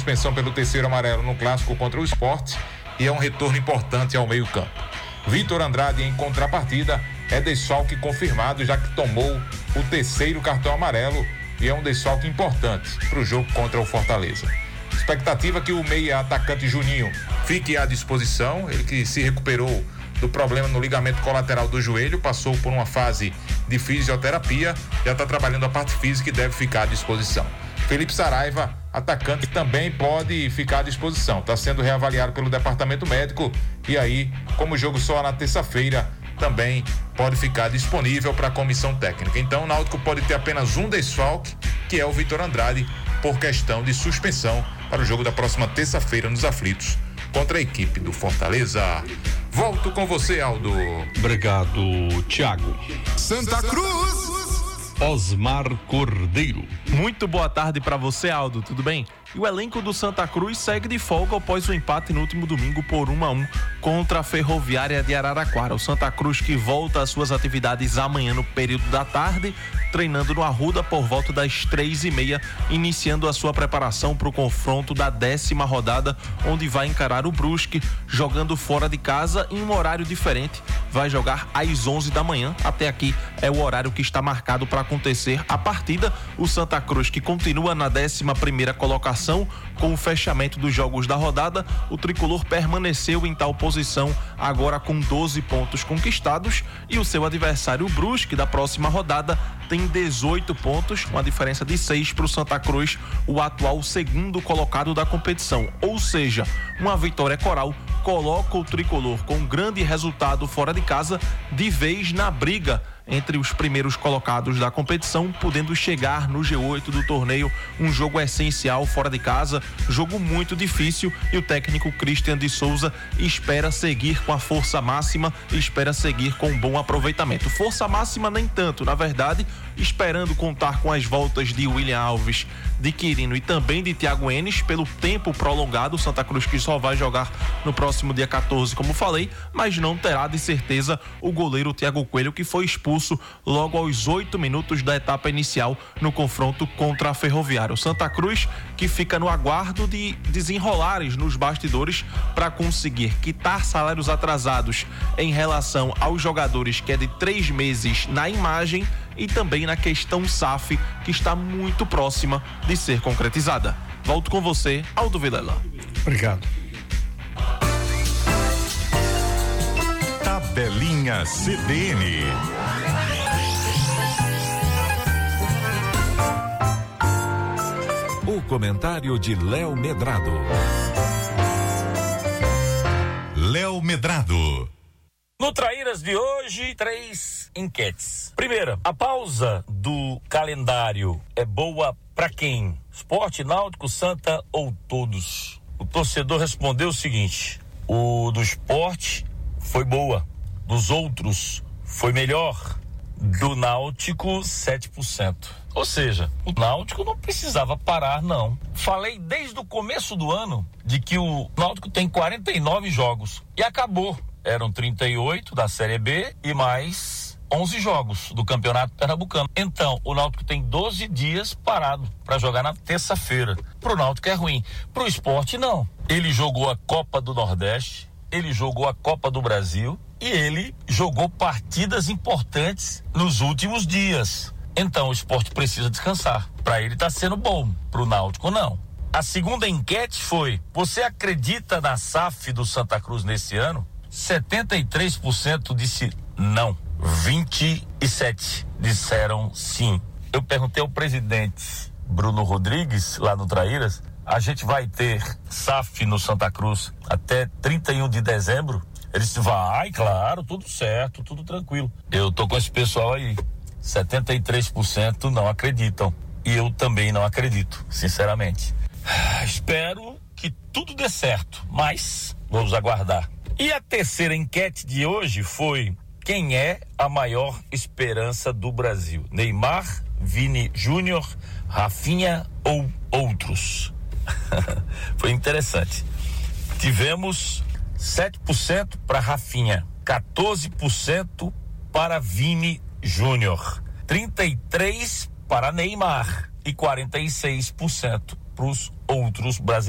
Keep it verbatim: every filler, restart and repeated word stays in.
suspensão pelo terceiro amarelo no clássico contra o Sport e é um retorno importante ao meio-campo. Vitor Andrade, em contrapartida, é desfalque confirmado, já que tomou o terceiro cartão amarelo e é um desfalque importante para o jogo contra o Fortaleza. Expectativa que o meia atacante Juninho fique à disposição, ele que se recuperou do problema no ligamento colateral do joelho, passou por uma fase de fisioterapia, já está trabalhando a parte física e deve ficar à disposição. Felipe Saraiva, atacante, também pode ficar à disposição, está sendo reavaliado pelo departamento médico e aí, como o jogo só na terça-feira, também pode ficar disponível para a comissão técnica. Então o Náutico pode ter apenas um desfalque, que é o Vitor Andrade, por questão de suspensão para o jogo da próxima terça-feira nos aflitos contra a equipe do Fortaleza. Volto com você, Aldo. Obrigado, Thiago. Santa Cruz. Osmar Cordeiro. Muito boa tarde para você, Aldo, tudo bem? E o elenco do Santa Cruz segue de folga após o empate no último domingo por um a um contra a Ferroviária de Araraquara. O Santa Cruz que volta às suas atividades amanhã no período da tarde, treinando no Arruda por volta das três e meia, iniciando a sua preparação para o confronto da décima rodada, onde vai encarar o Brusque, jogando fora de casa em um horário diferente. Vai jogar às onze da manhã. Até aqui é o horário que está marcado para acontecer a partida. O Santa Cruz, que continua na décima primeira colocação, com o fechamento dos jogos da rodada, o tricolor permaneceu em tal posição, agora com doze pontos conquistados, e o seu adversário, o Brusque, da próxima rodada, tem dezoito pontos, uma diferença de seis para o Santa Cruz, o atual segundo colocado da competição. Ou seja, uma vitória coral coloca o tricolor com um grande resultado fora de casa de vez na briga entre os primeiros colocados da competição, podendo chegar no G oito do torneio. Um jogo essencial fora de casa, jogo muito difícil, e o técnico Christian de Souza espera seguir com a força máxima, espera seguir com um bom aproveitamento. Força máxima nem tanto, na verdade, esperando contar com as voltas de William Alves, de Quirino e também de Thiago Enes pelo tempo prolongado. Santa Cruz que só vai jogar no próximo dia quatorze, como falei, mas não terá de certeza o goleiro Thiago Coelho, que foi expulso logo aos oito minutos da etapa inicial no confronto contra a Ferroviária. O Santa Cruz que fica no aguardo de desenrolares nos bastidores para conseguir quitar salários atrasados em relação aos jogadores, que é de três meses na imagem, e também na questão S A F, que está muito próxima de ser concretizada. Volto com você, Aldo Vilela. Obrigado. Tabelinha C B N. O comentário de Léo Medrado. Léo Medrado. No Traíras de hoje, três enquetes. Primeira, a pausa do calendário é boa pra quem? Sport, Náutico, Santa ou todos? O torcedor respondeu o seguinte: o do Sport foi boa, dos outros foi melhor, do Náutico sete por cento. Ou seja, o Náutico não precisava parar, não. Falei desde o começo do ano de que o Náutico tem quarenta e nove jogos e acabou. Eram trinta e oito da Série B e mais onze jogos do Campeonato Pernambucano. Então, o Náutico tem doze dias parado para jogar na terça-feira. Pro Náutico é ruim, pro Sport não. Ele jogou a Copa do Nordeste, ele jogou a Copa do Brasil e ele jogou partidas importantes nos últimos dias. Então, o Sport precisa descansar. Para ele tá sendo bom, pro Náutico não. A segunda enquete foi: você acredita na S A F do Santa Cruz nesse ano? setenta e três por cento disse não, vinte e sete por cento disseram sim. Eu perguntei ao presidente Bruno Rodrigues, lá no Traíras, a gente vai ter S A F no Santa Cruz até trinta e um de dezembro? Ele disse, vai, claro, tudo certo, tudo tranquilo. Eu tô com esse pessoal aí, setenta e três por cento não acreditam, e eu também não acredito, sinceramente. Espero que tudo dê certo, mas vamos aguardar. E a terceira enquete de hoje foi: quem é a maior esperança do Brasil? Neymar, Vini Júnior, Rafinha ou outros? Foi interessante. Tivemos sete por cento para Rafinha, quatorze por cento para Vini Júnior, trinta e três por cento para Neymar e quarenta e seis por cento para os outros brasileiros.